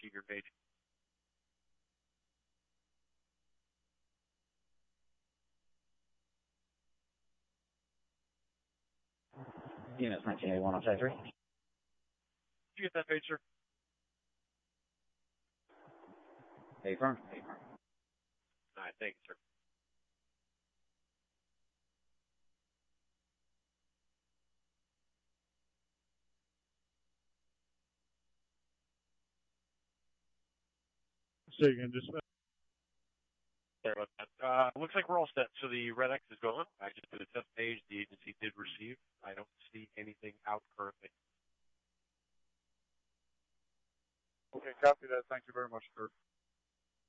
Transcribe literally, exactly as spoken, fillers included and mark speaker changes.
Speaker 1: receive your page.
Speaker 2: Units nineteen eighty-one, I'll three.
Speaker 1: Did you get that page, sir?
Speaker 2: Affirm.
Speaker 1: All right, thank you, sir.
Speaker 3: Say again, just
Speaker 1: Sorry about that. Uh, looks like we're all set. So the red X is gone. I just did a test page. The agency did receive. I don't see anything out currently.
Speaker 3: okay. Copy that. Thank you very much, sir.